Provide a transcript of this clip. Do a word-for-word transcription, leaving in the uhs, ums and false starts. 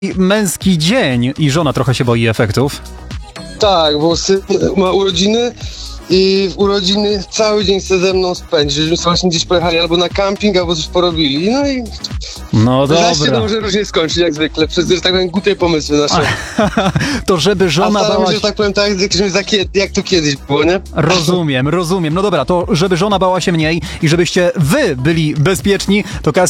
męski dzień i żona trochę się boi efektów. Tak, bo syn ma urodziny i w urodziny cały dzień chce ze mną spędzić, żebyśmy sobie właśnie gdzieś pojechali albo na camping, albo coś porobili. No i No zaś się to dobra. może różnie skończyć, jak zwykle, przez, że tak powiem, głupie pomysły nasze. To żeby A żona staramy bała się, się... że tak powiem, tak jak, za kie- jak to kiedyś było, nie? Rozumiem, rozumiem. No dobra, to żeby żona bała się mniej i żebyście wy byli bezpieczni, to Casio